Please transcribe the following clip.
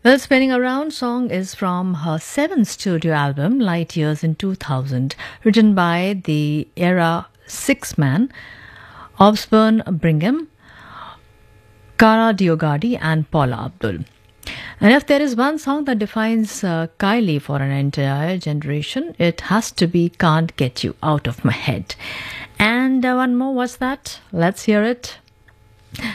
Well, Spinning Around song is from her seventh studio album, Light Years in 2000, written by the Era Six Man, Osborne Brigham, Cara Diogadi, and Paula Abdul. And if there is one song that defines Kylie for an entire generation, it has to be Can't Get You Out of My Head. And one more, what's that? Let's hear it.